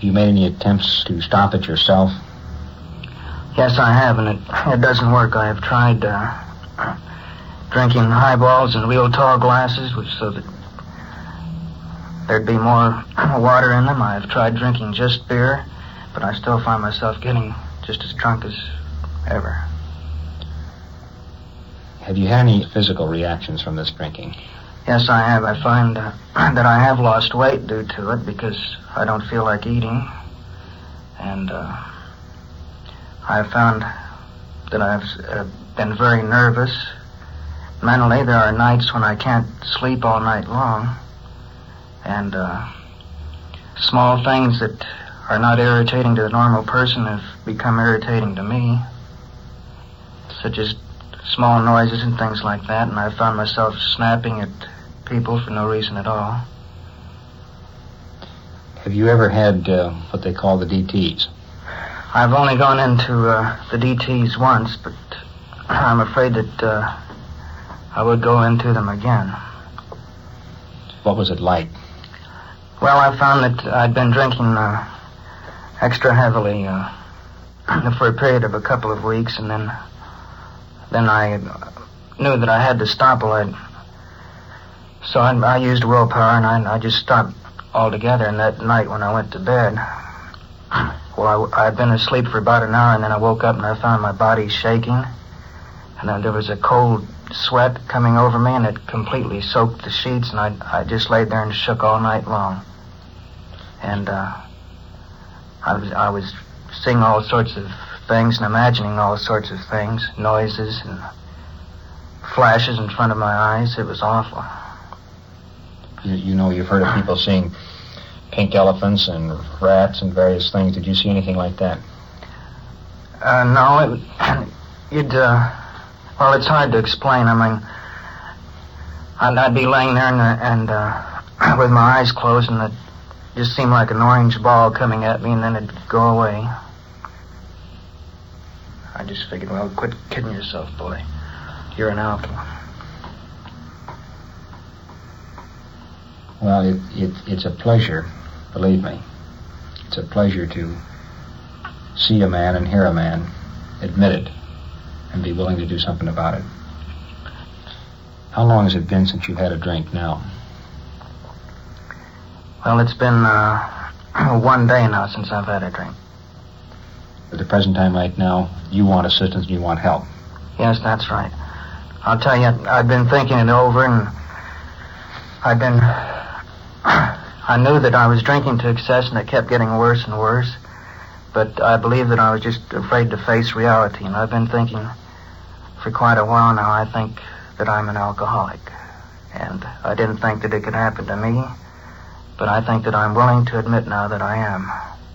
Have you made any attempts to stop it yourself? Yes, I have, and it doesn't work. I have tried drinking highballs in real tall glasses, so that there'd be more water in them. I have tried drinking just beer, but I still find myself getting just as drunk as ever. Have you had any physical reactions from this drinking? Yes, I have. I find that I have lost weight due to it because I don't feel like eating. And I've found that I've been very nervous. Mentally, there are nights when I can't sleep all night long. And small things that are not irritating to the normal person have become irritating to me, such as small noises and things like that, and I found myself snapping at people for no reason at all. Have you ever had what they call the DTs? I've only gone into the DTs once, but I'm afraid that I would go into them again. What was it like? Well, I found that I'd been drinking extra heavily for a period of a couple of weeks, and then I knew that I had to stop. So I used willpower, and I just stopped altogether. And that night when I went to bed, well, I'd been asleep for about an hour, and then I woke up and I found my body shaking, and then there was a cold sweat coming over me, and it completely soaked the sheets, and I just laid there and shook all night long. And I was seeing all sorts of things and imagining all sorts of things, noises and flashes in front of my eyes. It was awful. You know, you've heard of people seeing pink elephants and rats and various things. Did you see anything like that? No, well, it's hard to explain. I mean, I'd be laying there and with my eyes closed, and it just seemed like an orange ball coming at me, and then it'd go away. I just figured, well, quit kidding yourself, boy. You're an alky. Well, it's a pleasure, believe me. It's a pleasure to see a man and hear a man admit it and be willing to do something about it. How long has it been since you've had a drink now? Well, it's been 1 day now since I've had a drink. At the present time right now, you want assistance and you want help. Yes, that's right. I'll tell you, I've been thinking it over, and I knew that I was drinking to excess, and it kept getting worse and worse. But I believe that I was just afraid to face reality, and I've been thinking for quite a while now. I think that I'm an alcoholic, and I didn't think that it could happen to me, but I think that I'm willing to admit now that I am.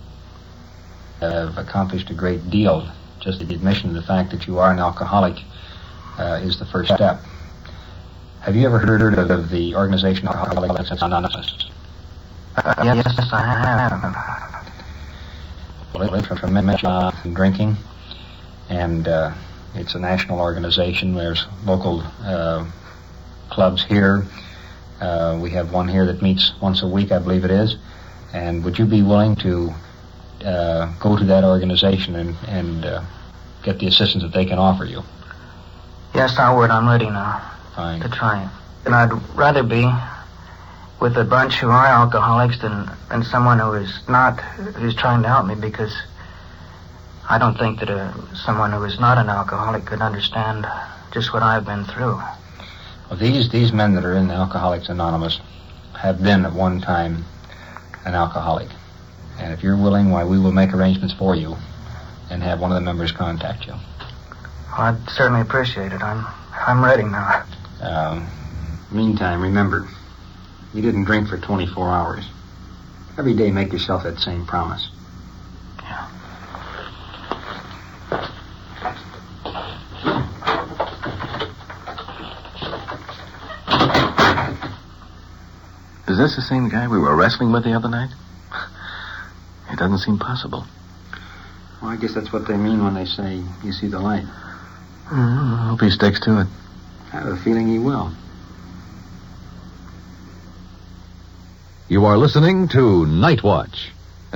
Have accomplished a great deal. Just the admission of the fact that you are an alcoholic is the first step. Have you ever heard of the organization Alcoholics Anonymous? Yes, I have. Well, it's from mention drinking, and it's a national organization. There's local clubs here. We have one here that meets once a week, I believe it is. And would you be willing to go to that organization and get the assistance that they can offer you? Yes, I would. I'm ready now. Fine. To try it. And I'd rather be with a bunch who are alcoholics than someone who is not, who's trying to help me, because I don't think that someone who is not an alcoholic could understand just what I've been through. Well, these men that are in Alcoholics Anonymous have been at one time an alcoholic. And if you're willing, why, we will make arrangements for you and have one of the members contact you. Well, I'd certainly appreciate it. I'm ready now. Meantime, remember, you didn't drink for 24 hours. Every day make yourself that same promise. Yeah. Is this the same guy we were wrestling with the other night? It doesn't seem possible. Well, I guess that's what they mean when they say you see the light. I hope he sticks to it. I have a feeling he will. You are listening to Night Watch.